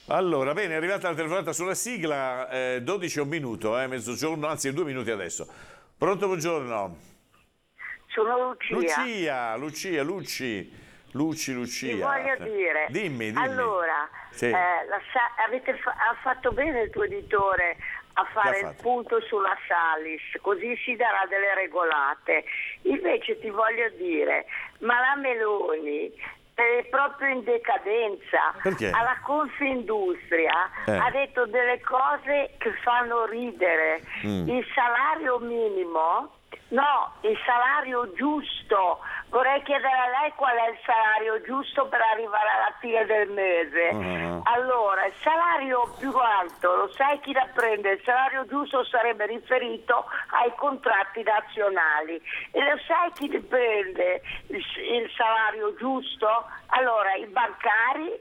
Allora, bene, è arrivata la telefonata sulla sigla, 12 e un minuto, mezzogiorno, anzi 2 minuti adesso. Pronto, buongiorno. Sono Lucia. Lucia. Ti voglio dire, Dimmi. allora, Sì. ha fatto bene il tuo editore a fare il punto sulla Salis, così si darà delle regolate. Invece ti voglio dire, ma la Meloni è proprio in decadenza. Perché? Alla Confindustria ha detto delle cose che fanno ridere. Il salario minimo, no, il salario giusto. Vorrei chiedere a lei qual è il salario giusto per arrivare alla fine del mese. Allora, il salario più alto, lo sai chi la prende? Il salario giusto sarebbe riferito ai contratti nazionali. E lo sai chi li prende il salario giusto? Allora, i bancari,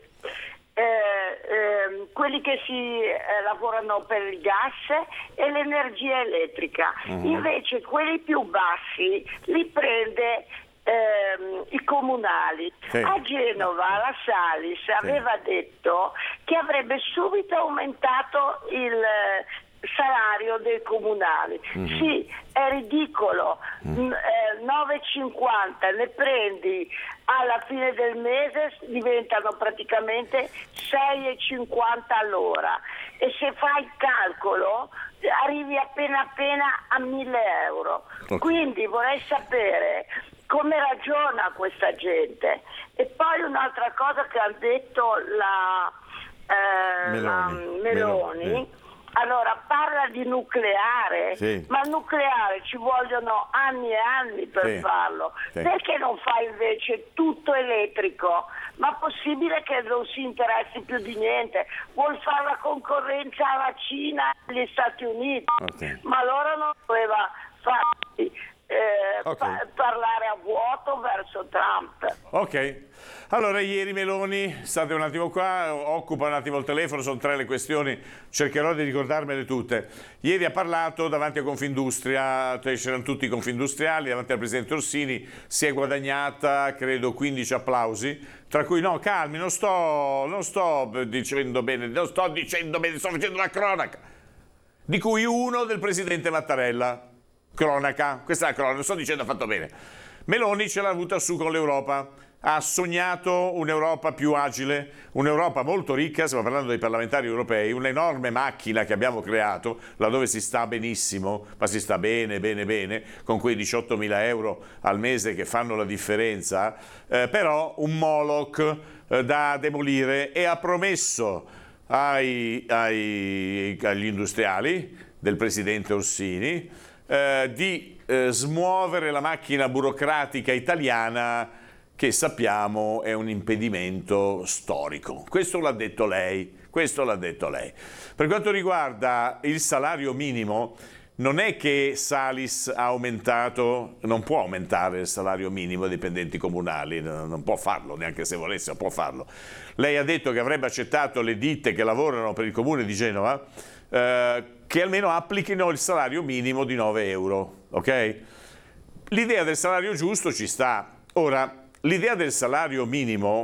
quelli che lavorano per il gas e l'energia elettrica. Invece quelli più bassi li prende i comunali. Sì. A Genova la Salis aveva detto che avrebbe subito aumentato il salario dei comunali. Sì, è ridicolo. 9,50 ne prendi alla fine del mese, diventano praticamente 6,50 all'ora, e se fai il calcolo arrivi appena a 1.000 euro. Quindi vorrei sapere come ragiona questa gente. E poi un'altra cosa che ha detto la Meloni. Allora, parla di nucleare, ma il nucleare ci vogliono anni e anni per farlo. Perché non fa invece tutto elettrico? Ma possibile che non si interessi più di niente? Vuol fare la concorrenza alla Cina e agli Stati Uniti, ma allora non doveva parlare a vuoto verso Trump. Ok, allora ieri Meloni, state un attimo qua, occupa un attimo il telefono, sono 3 le questioni, cercherò di ricordarmele tutte. Ieri ha parlato davanti a Confindustria, c'erano tutti i confindustriali, davanti al presidente Orsini, si è guadagnata credo 15 applausi, tra cui no, calmi, non sto dicendo bene, sto facendo la cronaca, di cui uno del presidente Mattarella. Cronaca, questa è la cronaca, non sto dicendo ha fatto bene. Meloni ce l'ha avuta su con l'Europa, ha sognato un'Europa più agile, un'Europa molto ricca, stiamo parlando dei parlamentari europei, un'enorme macchina che abbiamo creato, laddove si sta benissimo, ma si sta bene, con quei 18.000 euro al mese che fanno la differenza, però un Moloch da demolire, e ha promesso agli industriali del presidente Orsini di smuovere la macchina burocratica italiana, che sappiamo è un impedimento storico. Questo l'ha detto lei. Per quanto riguarda il salario minimo, non è che Salis ha aumentato, non può aumentare il salario minimo ai dipendenti comunali, non può farlo, neanche se volesse può farlo. Lei ha detto che avrebbe accettato le ditte che lavorano per il comune di Genova, che almeno applichino il salario minimo di 9 euro, ok? L'idea del salario giusto ci sta. Ora, l'idea del salario minimo